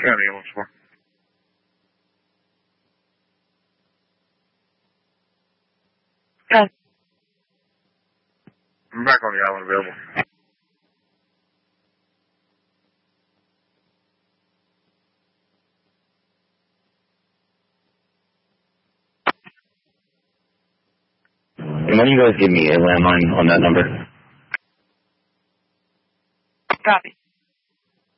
County ambulance for? Yeah. I'm back on the island available. And why don't you guys give me a landline on that number?